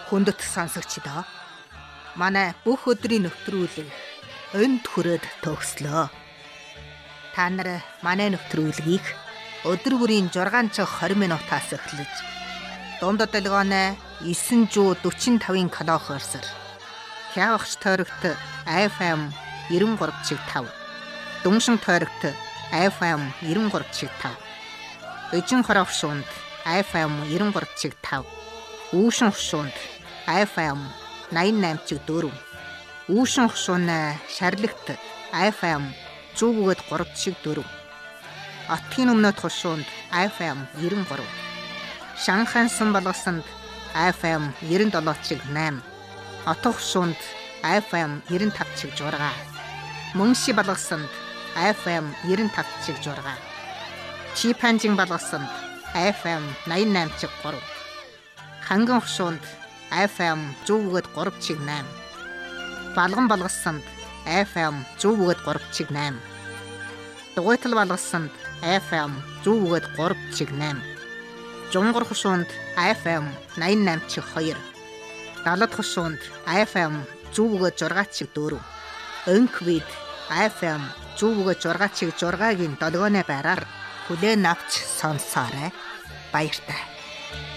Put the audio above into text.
Хүндэт сонсогчдоо манай бүх өдрийн нэвтрүүлэг энд хүрээд төгслөө. Та нар манай нэвтрүүлгийг өдөр бүрийн 6:20 минутаас эхлэж дундад долгионы 945-ын килохерцээр хявагч тойрогт FM 93.5, дүншин тойрогт FM 93.5, эжин хороо хшуунд FM 93.5, үүшин хшуунд FM 88.4, үүшин хшууны шарлагт FM 100.3.4, Отгийн өмнөд хшуунд FM 93, Шанхайн сан болгосонд FM 97.8, Отго хшуунд FM 95.6, Мөнши болгосонд FM 95.6, Чипанжин болгосонд FM 88.3, Ханган хшуунд FM 100.3.8, Балган болгосонд FM 100.3.8, Дугуйтал болгосонд FM 100.3.8, Жунгар хшуунд FM 88.2, Далад хшуунд FM 100.6.4, Өнквид FM 100.6.6-гийн долгионы байраар хүлээн авч сонсоорой. Баяртай.